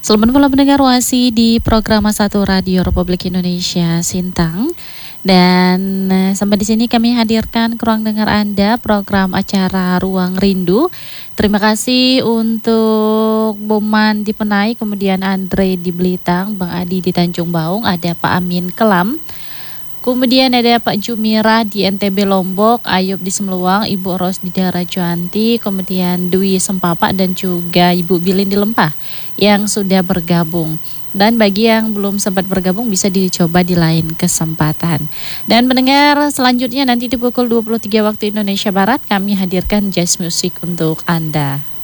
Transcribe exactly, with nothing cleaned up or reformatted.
Selamat malam pendengar Wasi di program satu Radio Republik Indonesia Sintang. Dan eh, sampai di sini kami hadirkan ke ruang dengar Anda program acara Ruang Rindu. Terima kasih untuk Boman di Penai, kemudian Andre di Belitang, Bang Adi di Tanjung Baung, ada Pak Amin Kelam. Kemudian ada Pak Jumira di N T B Lombok, Ayub di Semeluang, Ibu Ros di daerah Juanti, kemudian Dwi Sempapa dan juga Ibu Bilin di Lempah yang sudah bergabung. Dan bagi yang belum sempat bergabung bisa dicoba di lain kesempatan. Dan mendengar selanjutnya nanti di pukul dua puluh tiga waktu Indonesia Barat kami hadirkan jazz music untuk Anda.